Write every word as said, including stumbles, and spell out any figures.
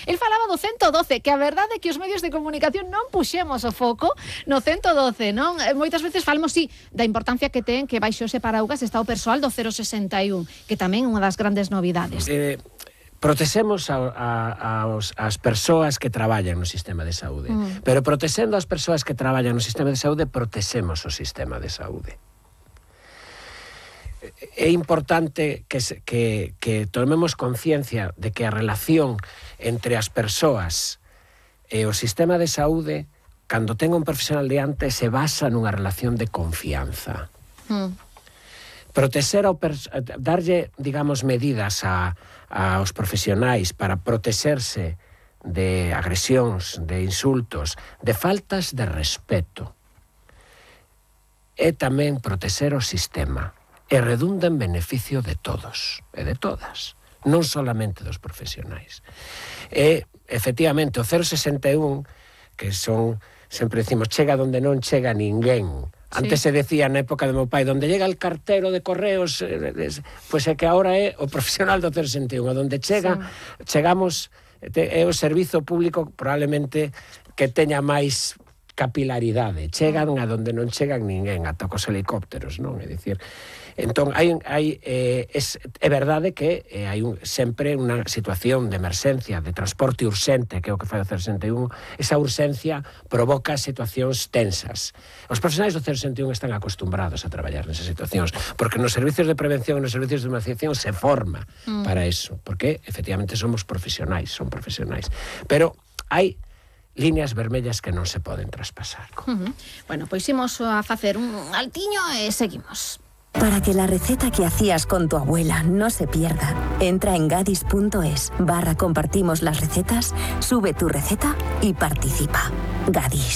El falaba do ciento doce, que a verdade é que os medios de comunicación non puxemos o foco no ciento doce, non? Moitas veces falamos, sí, da importancia que ten que baixo ese paraugas está o persoal do cero sesenta e un, que tamén é unha das grandes novidades. Eh, protexemos a, a, a, as persoas que traballan no sistema de saúde, mm. pero protexendo as persoas que traballan no sistema de saúde, protexemos o sistema de saúde. É importante que, que, que tomemos conciencia de que a relación entre as persoas e o sistema de saúde, cando ten un profesional diante, se basa nunha relación de confianza. Mm. Protexer ao darlle, digamos, medidas a, a aos profesionais para protexerse de agresións, de insultos, de faltas de respeto, é tamén protexer o sistema. E redunda en beneficio de todos e de todas, non solamente dos profesionais. E, efectivamente, o cero sesenta e un, que son, sempre decimos, chega donde non chega ninguén. Antes sí. se decía na época do meu pai, donde llega el cartero de correos, pois pues é que agora é o profesional do cero sesenta e un, onde chega, sí. chegamos, é o servizo público probablemente que teña máis capilaridade. Chegan a donde non chegan ninguén, ata cos helicópteros, non? É dicir, entón, hai, hai, eh, es, é verdade que eh, hai un, sempre unha situación de emerxencia, de transporte urxente, que é o que fai o cero sesenta e un, esa urxencia provoca situacións tensas. Os profesionais do cero sesenta e un están acostumbrados a traballar nesas situacións, porque nos servicios de prevención e nos servicios de humanización se forma mm. para eso, porque efectivamente somos profesionais, son profesionais. Pero hai líneas vermellas que non se poden traspasar. Uh-huh. Bueno, pois imos a facer un altiño e seguimos. Para que la receta que hacías con tu abuela no se pierda, entra en gadis punto es barra compartimos las recetas, sube tu receta y participa. Gadis.